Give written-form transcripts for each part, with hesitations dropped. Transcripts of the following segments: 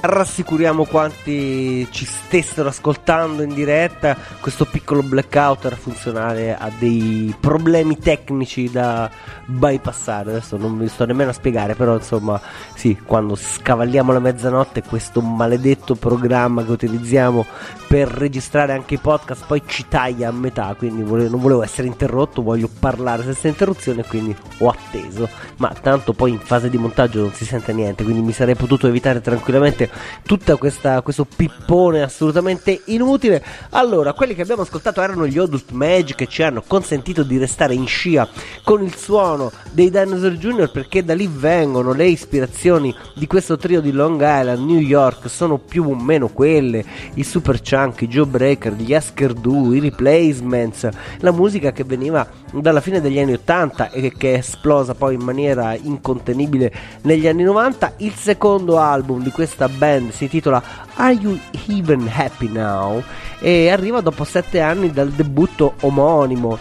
rassicuriamo quanti ci stessero ascoltando in diretta, questo piccolo blackout era funzionale a dei problemi tecnici da bypassare. Adesso non vi sto nemmeno a spiegare, però insomma sì, quando scavalliamo la mezzanotte questo maledetto programma che utilizziamo per registrare anche i podcast poi ci taglia a metà, quindi non volevo essere interrotto, voglio parlare senza interruzione, quindi ho atteso, ma tanto poi in fase di montaggio non si sente niente, quindi mi sarei potuto evitare tranquillamente tutta questo pippone assolutamente inutile. Allora, quelli che abbiamo ascoltato erano gli Adult Magic, che ci hanno consentito di restare in scia con il suono dei Dinosaur Jr., perché da lì vengono le ispirazioni di questo trio di Long Island, New York, sono più o meno quelle, i Super Chunk, i Jawbreaker, gli Husker Du, i Replacements, la musica che veniva dalla fine degli anni 80 e che è esplosa poi in maniera incontenibile negli anni 90. Il secondo album di questa band si intitola Are You Even Happy Now e arriva dopo 7 anni dal debutto omonimo,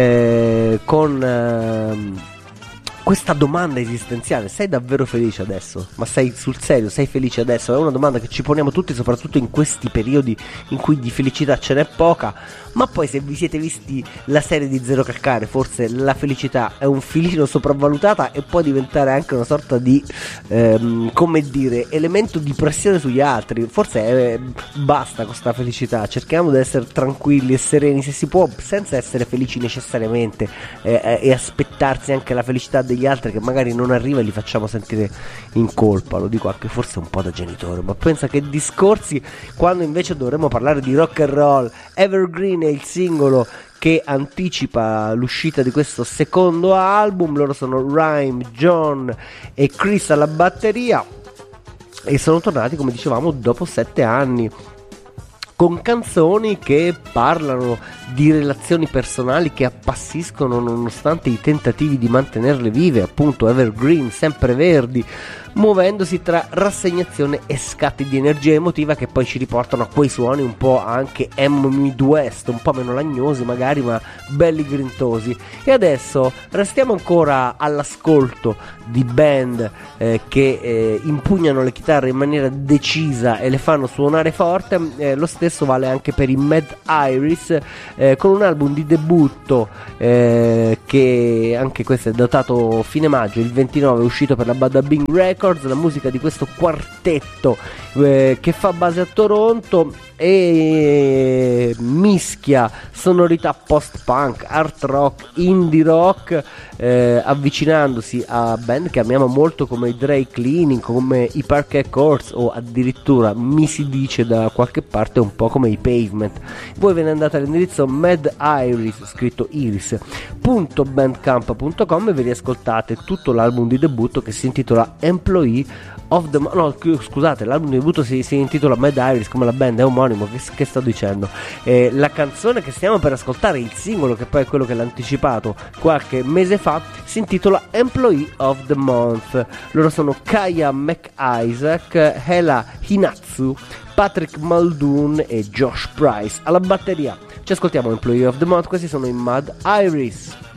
con questa domanda esistenziale: sei davvero felice adesso? Ma sei sul serio? Sei felice adesso? È una domanda che ci poniamo tutti, soprattutto in questi periodi in cui di felicità ce n'è poca. Ma poi, se vi siete visti la serie di Zero Calcare, forse la felicità è un filino sopravvalutata e può diventare anche una sorta di come dire, elemento di pressione sugli altri. Forse basta con sta felicità, cerchiamo di essere tranquilli e sereni se si può, senza essere felici necessariamente, e aspettarsi anche la felicità degli altri che magari non arriva e li facciamo sentire in colpa. Lo dico anche forse un po' da genitore, ma pensa che discorsi, quando invece dovremmo parlare di rock and roll. Evergreen è il singolo che anticipa l'uscita di questo secondo album. Loro sono Rhyme, John e Chris alla batteria e sono tornati, come dicevamo, dopo 7 anni, con canzoni che parlano di relazioni personali che appassiscono nonostante i tentativi di mantenerle vive, appunto evergreen, sempre verdi, muovendosi tra rassegnazione e scatti di energia emotiva che poi ci riportano a quei suoni un po' anche Midwest, un po' meno lagnosi magari, ma belli grintosi. E adesso restiamo ancora all'ascolto di band che impugnano le chitarre in maniera decisa e le fanno suonare forte. Lo stesso vale anche per i Mad Iris, con un album di debutto che anche questo è datato fine maggio, il 29, è uscito per la Bada Bing Records. La musica di questo quartetto che fa base a Toronto e mischia sonorità post-punk, art rock, indie rock, avvicinandosi a band che amiamo molto come i Dry Cleaning, come i Parquet Courts, o addirittura mi si dice da qualche parte un po' come i Pavement. Voi ve ne andate all'indirizzo madiris, scritto iris.bandcamp.com, e vi riascoltate tutto l'album di debutto che si intitola Employee of the scusate, l'album di debutto si intitola Mad Iris, come la band è omonimo, che sto dicendo. La canzone che stiamo per ascoltare, il singolo che poi è quello che l'ha anticipato qualche mese fa, si intitola Employee of the Month. Loro sono Kaya McIsaac, Hela Hinatsu, Patrick Muldoon e Josh Price alla batteria. Ci ascoltiamo Employee of the Month, questi sono i Mad Iris.